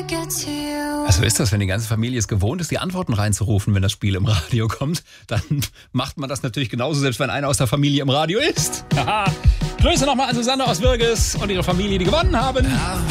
Also ist das, wenn die ganze Familie es gewohnt ist, die Antworten reinzurufen, wenn das Spiel im Radio kommt, dann macht man das natürlich genauso, selbst wenn einer aus der Familie im Radio ist. Haha. Grüße nochmal an Susanne aus Würges und ihre Familie, die gewonnen haben.